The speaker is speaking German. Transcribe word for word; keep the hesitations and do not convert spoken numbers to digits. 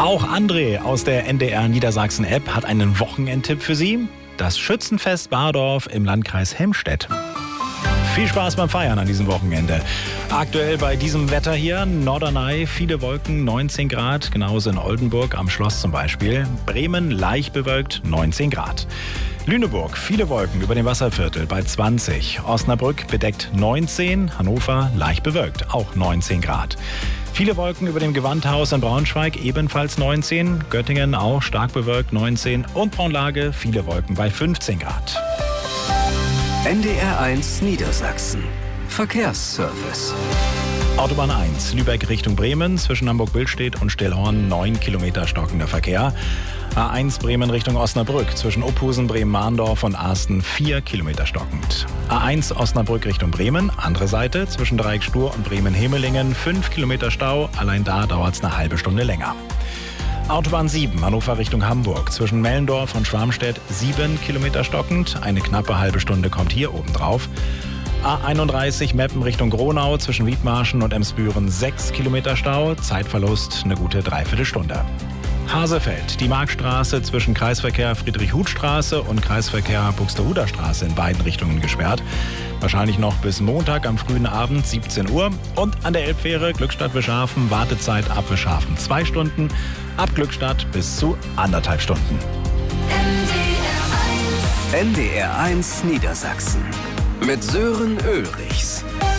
Auch André aus der N D R Niedersachsen-App hat einen Wochenendtipp für Sie. Das Schützenfest Bardorf im Landkreis Helmstedt. Viel Spaß beim Feiern an diesem Wochenende. Aktuell bei diesem Wetter hier, Norderney, viele Wolken, neunzehn Grad, genauso in Oldenburg am Schloss zum Beispiel. Bremen leicht bewölkt, neunzehn Grad. Lüneburg, viele Wolken über dem Wasserviertel bei zwanzig. Osnabrück bedeckt neunzehn, Hannover leicht bewölkt, auch neunzehn Grad. Viele Wolken über dem Gewandhaus in Braunschweig, ebenfalls neunzehn. Göttingen auch stark bewölkt, neunzehn. Und Braunlage, viele Wolken bei fünfzehn Grad. N D R eins Niedersachsen. Verkehrsservice. Autobahn eins, Lübeck Richtung Bremen, zwischen Hamburg-Billstedt und Stellhorn neun Kilometer stockender Verkehr. A eins Bremen Richtung Osnabrück, zwischen Ophusen, Bremen-Mahndorf und Asten vier Kilometer stockend. A eins Osnabrück Richtung Bremen, andere Seite, zwischen Dreieckstur und Bremen-Hemelingen fünf Kilometer Stau, allein da dauert es eine halbe Stunde länger. Autobahn sieben, Hannover Richtung Hamburg, zwischen Mellendorf und Schwarmstedt sieben Kilometer stockend, eine knappe halbe Stunde kommt hier oben drauf. A einunddreißig Meppen Richtung Gronau, zwischen Wiedmarschen und Emsbüren sechs Kilometer Stau, Zeitverlust eine gute Dreiviertelstunde. Hasefeld, die Marktstraße zwischen Kreisverkehr Friedrich-Huth-Straße und Kreisverkehr Buxtehuder Straße in beiden Richtungen gesperrt. Wahrscheinlich noch bis Montag am frühen Abend siebzehn Uhr. Und an der Elbfähre Glückstadt-Wischhafen, Wartezeit ab Wischhafen zwei Stunden, ab Glückstadt bis zu anderthalb Stunden. N D R eins Niedersachsen mit Sören Ulrichs.